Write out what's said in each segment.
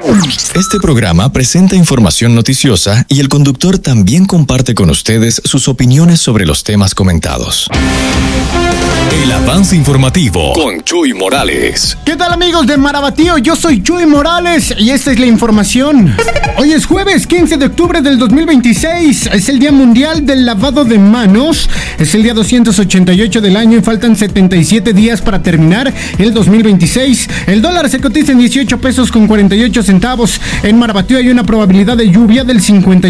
Este programa presenta información noticiosa y el conductor también comparte con ustedes sus opiniones sobre los temas comentados. El avance informativo con Chuy Morales. ¿Qué tal, amigos de Marabatío? Yo soy Chuy Morales y esta es la información. Hoy es jueves 15 de octubre del 2026. Es el Día Mundial del Lavado de Manos. Es el día 288 del año y faltan 77 días para terminar el 2026. El dólar se cotiza en 18 pesos con 48 centavos. En Marabatío hay una probabilidad de lluvia del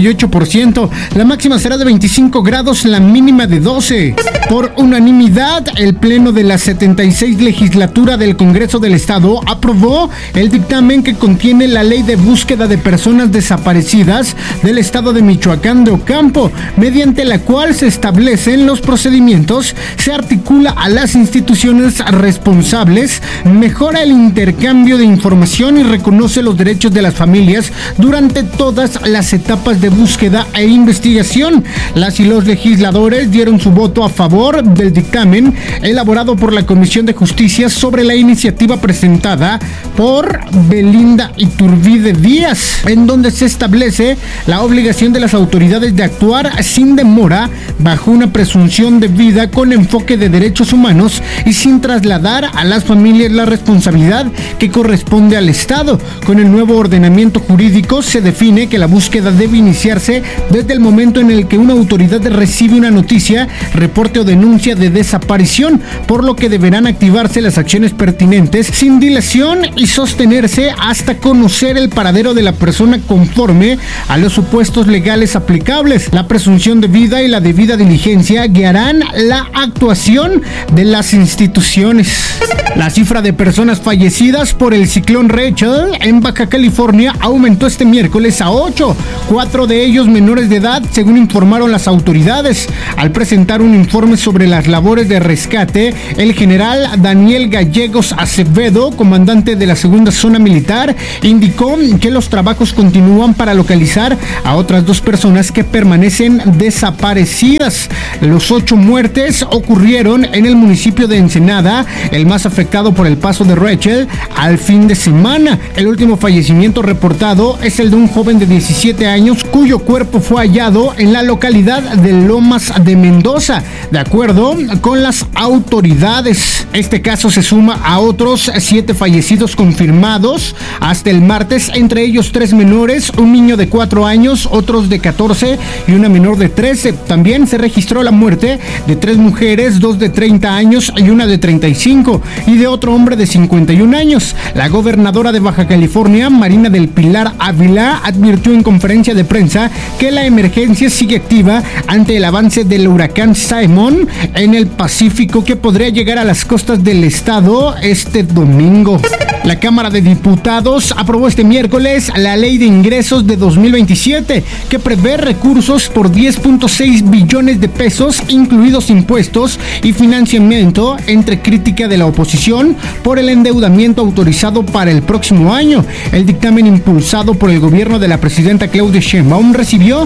58%. La máxima será de 25 grados, la mínima de 12. Por unanimidad, el Pleno de la 76 Legislatura del Congreso del Estado aprobó el dictamen que contiene la Ley de Búsqueda de Personas Desaparecidas del Estado de Michoacán de Ocampo, mediante la cual se establecen los procedimientos, se articula a las instituciones responsables, mejora el intercambio de información y reconoce los derechos de las familias durante todas las etapas de búsqueda e investigación. Las y los legisladores dieron su voto a favor del dictamen elaborado por la Comisión de Justicia sobre la iniciativa presentada por Belinda Iturbide Díaz, en donde se establece la obligación de las autoridades de actuar sin demora, bajo una presunción debida con enfoque de derechos humanos y sin trasladar a las familias la responsabilidad que corresponde al Estado. Con el nuevo ordenamiento jurídico se define que la búsqueda debe iniciarse desde el momento en el que una autoridad recibe una noticia, reporte o denuncia de desaparición, por lo que deberán activarse las acciones pertinentes sin dilación y sostenerse hasta conocer el paradero de la persona conforme a los supuestos legales aplicables. La presunción debida y la debida diligencia guiarán la actuación de las instituciones. La cifra de personas fallecidas por el ciclón Rachel en Baja California aumentó este miércoles a 8, 4 de ellos menores de edad, según informaron las autoridades. Al presentar un informe sobre las labores de rescate, el general Daniel Gallegos Acevedo, comandante de la segunda zona militar, indicó que los trabajos continúan para localizar a otras 2 personas que permanecen desaparecidas. Los 8 muertes ocurrieron en el municipio de Ensenada, el más afectado por el paso de Rachel al fin de semana. El último fallecimiento reportado es el de un joven de 17 años cuyo cuerpo fue hallado en la localidad de Lomas de Mendoza, de acuerdo con las autoridades. Este caso se suma a otros 7 fallecidos confirmados hasta el martes, entre ellos 3 menores, un niño de 4 años, otros de 14 y una menor de 13. También se registró la muerte de 3 mujeres, 2 de 30 años y una de 35, y de otro hombre de 51 años. La gobernadora de Baja California, Marina del Pilar Ávila, advirtió en conferencia de prensa que la emergencia sigue activa ante el avance del huracán Simon en el Pacífico, que podría llegar a las costas del estado este domingo. La Cámara de Diputados aprobó este miércoles la Ley de Ingresos de 2027, que prevé recursos por 10.6 billones de pesos, incluidos impuestos y financiamiento, entre crítica de la oposición por el endeudamiento autorizado para el próximo año. El dictamen, impulsado por el gobierno de la presidenta Claudia Sheinbaum, recibió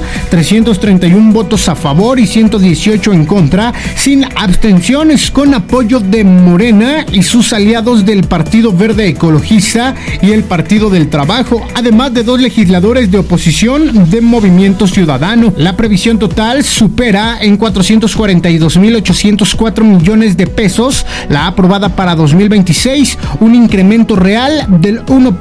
331 votos a favor y 118 en contra, sin abstenciones, con apoyo de Morena y sus aliados del Partido Verde Ecologista y el Partido del Trabajo, además de 2 legisladores de oposición de Movimiento Ciudadano. La previsión total supera en 442.804 millones de pesos la aprobada para 2026, un incremento real del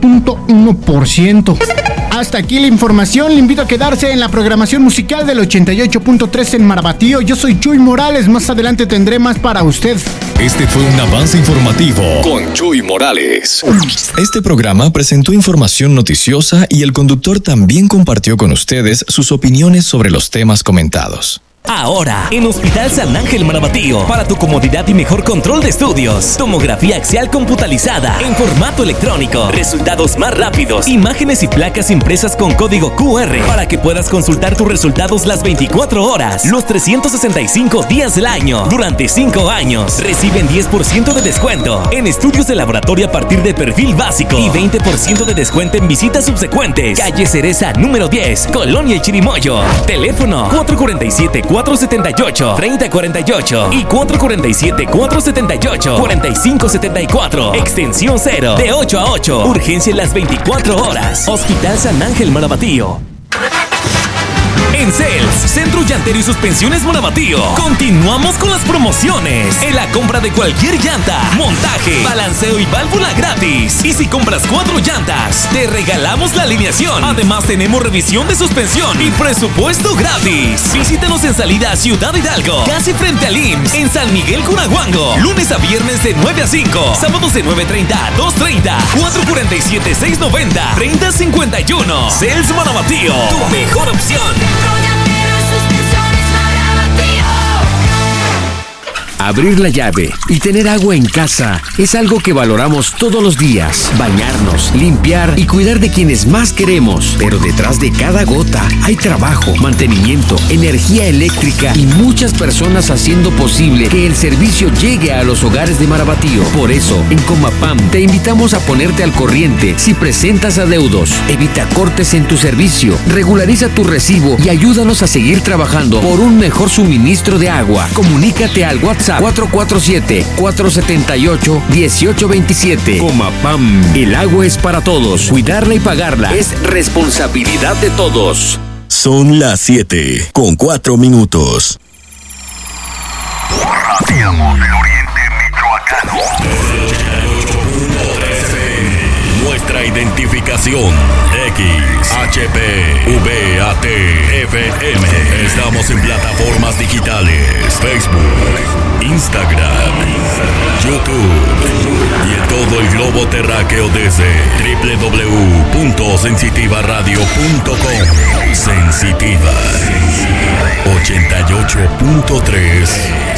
1.1%. Hasta aquí la información. Le invito a quedarse en la programación musical del 88.3 en Marabatío. Yo soy Chuy Morales. Más adelante tendré más para usted. Este fue un avance informativo con Chuy Morales. Este programa presentó información noticiosa y el conductor también compartió con ustedes sus opiniones sobre los temas comentados. Ahora, en Hospital San Ángel Marabatío, para tu comodidad y mejor control de estudios. Tomografía axial computalizada en formato electrónico. Resultados más rápidos. Imágenes y placas impresas con código QR para que puedas consultar tus resultados las 24 horas, los 365 días del año, durante 5 años. Reciben 10% de descuento en estudios de laboratorio a partir de perfil básico y 20% de descuento en visitas subsecuentes. Calle Cereza número 10, Colonia El Chirimoyo. Teléfono 447 447-478-3048 y 447-478-4574. Extensión 0, de 8 a 8. Urgencia en las 24 horas. Hospital San Ángel Marabatío. En CELS, Centro Llantero y Suspensiones Marabatío, continuamos con las promociones. En la compra de cualquier llanta, montaje, balanceo y válvula gratis. Y si compras 4 llantas, te regalamos la alineación. Además, tenemos revisión de suspensión y presupuesto gratis. Visítanos en salida a Ciudad Hidalgo, casi frente al IMSS, en San Miguel Cunaguango. Lunes a viernes de 9 a 5, sábados de 9:30 a 2:30, 447-690-3051. CELS Marabatío, tu mejor opción. Abrir la llave y tener agua en casa es algo que valoramos todos los días. Bañarnos, limpiar y cuidar de quienes más queremos. Pero detrás de cada gota hay trabajo, mantenimiento, energía eléctrica y muchas personas haciendo posible que el servicio llegue a los hogares de Marabatío. Por eso, en Comapam te invitamos a ponerte al corriente si presentas adeudos. Evita cortes en tu servicio, regulariza tu recibo y ayúdanos a seguir trabajando por un mejor suministro de agua. Comunícate al WhatsApp 447-478-1827. Comapam, el agua es para todos. Cuidarla y pagarla es responsabilidad de todos. Son las 7:04. Radiamos del Oriente Michoacano. Nuestra identificación XHPVAT FM. Estamos en plataformas digitales: Facebook, Instagram, YouTube y en todo el globo terráqueo desde www.sensitivaradio.com. Sensitiva 88.3